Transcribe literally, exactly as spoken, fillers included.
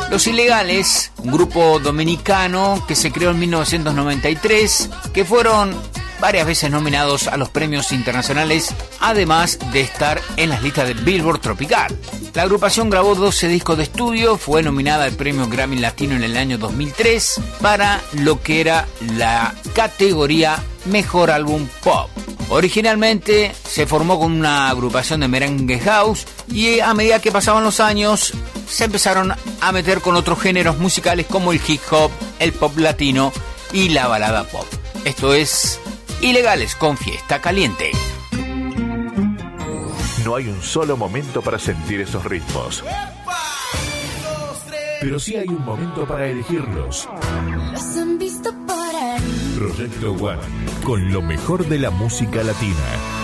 Los Ilegales, un grupo dominicano que se creó en mil novecientos noventa y tres, que fueron varias veces nominados a los premios internacionales, además de estar en las listas de Billboard Tropical. La agrupación grabó doce discos de estudio, fue nominada al premio Grammy Latino en el año dos mil tres para lo que era la categoría Mejor Álbum Pop. Originalmente se formó con una agrupación de merengue house y a medida que pasaban los años se empezaron a meter con otros géneros musicales como el hip hop, el pop latino y la balada pop. Esto es Ilegales con Fiesta Caliente. No hay un solo momento para sentir esos ritmos, pero sí hay un momento para elegirlos. Los han visto por ahí. Proyecto One, con lo mejor de la música latina.